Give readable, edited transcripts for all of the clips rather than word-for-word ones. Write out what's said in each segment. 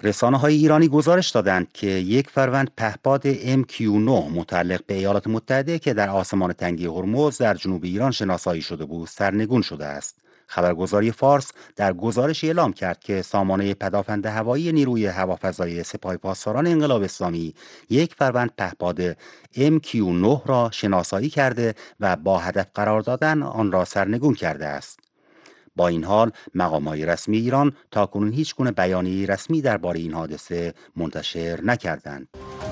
رسانه‌های ایرانی گزارش دادند که یک فروند پهپاد MQ-9 متعلق به ایالات متحده که در آسمان تنگی هرمز در جنوب ایران شناسایی شده بود سرنگون شده است. خبرگزاری فارس در گزارشی اعلام کرد که سامانه پدافند هوایی نیروی هوافضایی سپاه پاسداران انقلاب اسلامی یک فروند پهپاد MQ-9 را شناسایی کرده و با هدف قرار دادن آن را سرنگون کرده است. با این حال مقامات رسمی ایران تاکنون هیچ گونه بیانیه رسمی درباره این حادثه منتشر نکردند.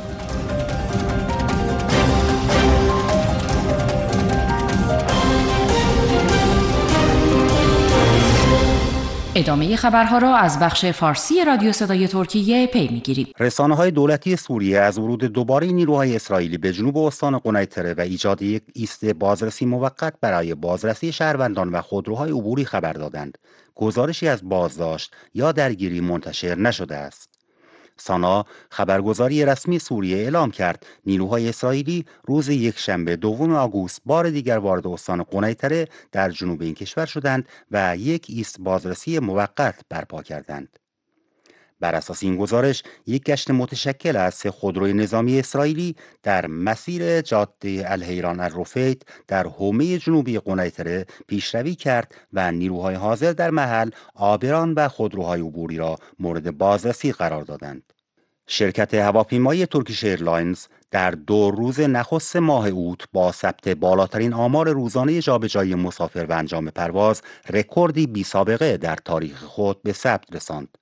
ادامه خبرها را از بخش فارسی رادیو صدای ترکیه پی می‌گیریم. رسانه‌های دولتی سوریه از ورود دوباره نیروهای اسرائیلی به جنوب استان قنیطره و ایجاد یک ایست بازرسی موقت برای بازرسی شهروندان و خودروهای عبوری خبر دادند. گزارشی از بازداشت یا درگیری منتشر نشده است. سانا خبرگزاری رسمی سوریه اعلام کرد نیروهای اسرائیلی روز یکشنبه دوم آگوست بار دیگر وارد استان قنیطره در جنوب این کشور شدند و یک ایست بازرسی موقت برپا کردند. بر اساس این گزارش یک گشت متشکل از 3 خودروی نظامی اسرائیلی در مسیر جاده الحیران الرفیت در حومه جنوبی قنیطره پیشروی کرد و نیروهای حاضر در محل عابران و خودروهای عبوری را مورد بازرسی قرار دادند. شرکت هواپیمایی ترکیش ایرلاینز در 2 روز نخست ماه اوت با ثبت بالاترین آمار روزانه جابجایی مسافر و انجام پرواز رکوردی بی‌سابقه در تاریخ خود به ثبت رساند.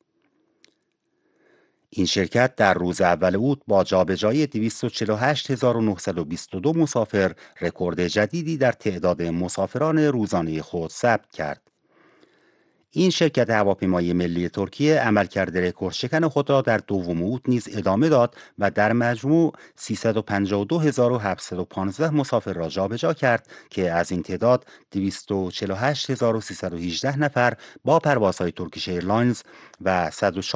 این شرکت در روز اول اوت با جابجایی 248922 مسافر رکورد جدیدی در تعداد مسافران روزانه خود ثبت کرد. این شرکت هواپیمایی ملی ترکیه عملکرد رکورد شکن خود را در دوم اوت نیز ادامه داد و در مجموع 352715 مسافر را جابجا کرد که از این تعداد 248318 نفر با پروازهای ترکیش ایرلاینز و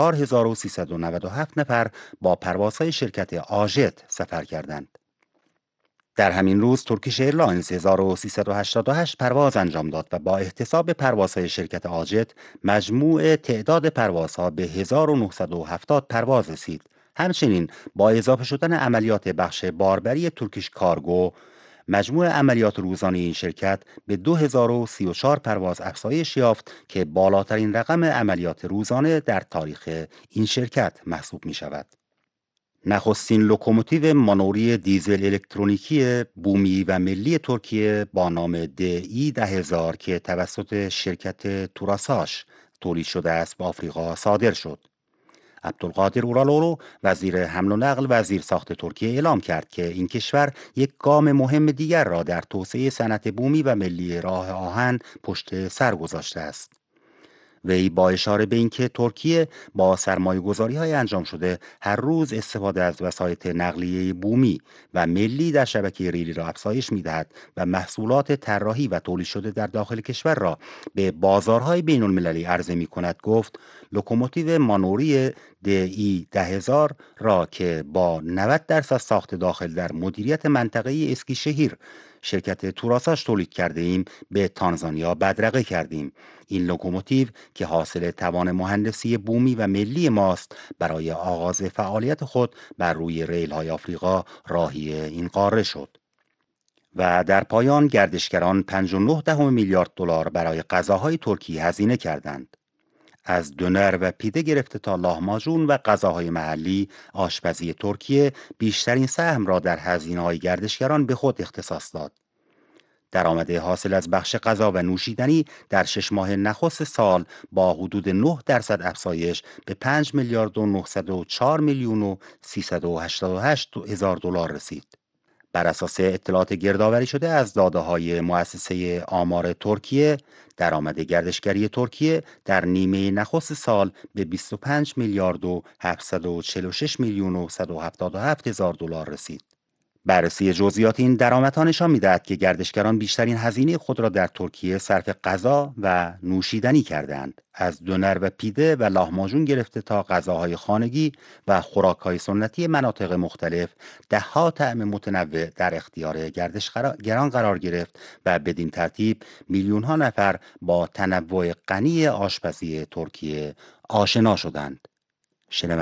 104397 نفر با پروازهای شرکت آژت سفر کردند. در همین روز ترکیش ایرلاینز 1388 پرواز انجام داد و با احتساب پروازهای شرکت آژت مجموع تعداد پروازها به 1970 پرواز رسید. همچنین با اضافه شدن عملیات بخش باربری ترکیش کارگو مجموع عملیات روزانه این شرکت به 2034 پرواز افزایش یافت که بالاترین رقم عملیات روزانه در تاریخ این شرکت محسوب می شود. نخستین لوکوموتیو مانوری دیزل الکترونیکی بومی و ملی ترکیه با نام DE10000 که توسط شرکت توراساش تولید شده است به آفریقا صادر شد. عبدالقادر اورالورو وزیر حمل و نقل و زیرساخت ترکیه اعلام کرد که این کشور یک گام مهم دیگر را در توسعه صنعت بومی و ملی راه آهن پشت سر گذاشته است. وی با اشاره به اینکه ترکیه با سرمایه‌گذاری‌های انجام شده هر روز استفاده از وسایط نقلیه بومی و ملی در شبکه ریلی را افزایش می‌دهد و محصولات طراحی و تولید شده در داخل کشور را به بازارهای بین‌المللی عرضه می‌کند گفت لوکوموتیو مانوری DE10000 را که با 90% ساخت داخل در مدیریت منطقه اسکیشهیر شرکت توراساش تولید کرده ایم به تانزانیا بدرقه کردیم. این لوکوموتیو که حاصل توان مهندسی بومی و ملی ماست برای آغاز فعالیت خود بر روی ریل‌های آفریقا راهی این قاره شد. و در پایان گردشگران 5.9 میلیارد دلار برای غذاهای ترکی هزینه کردند. از دونر و پیده گرفته تا لاهماجون و غذاهای محلی، آشپزی ترکیه بیشترین سهم را در هزینه‌های گردشگران به خود اختصاص داد. درآمد حاصل از بخش غذا و نوشیدنی در 6 ماه نخست سال با حدود 9% افزایش به 5 میلیارد و 904 میلیون و 388 هزار دلار رسید. بر اساس اطلاعات گردآوری شده از داده‌های مؤسسه آمار ترکیه، درآمد گردشگری ترکیه در نیمه نخست سال به 25 میلیارد و 746 میلیون و 177 هزار دلار رسید. بررسی جزئیات این درآمدها نشان می‌دهد که گردشگران بیشترین هزینه خود را در ترکیه صرف غذا و نوشیدنی کردند. از دونر و پیده و لاهماجون گرفته تا غذاهای خانگی و خوراک‌های سنتی مناطق مختلف، ده‌ها طعم متنوع در اختیار گردشگران قرار گرفت و بدین ترتیب میلیون‌ها نفر با تنوع غنی آشپزی ترکیه آشنا شدند.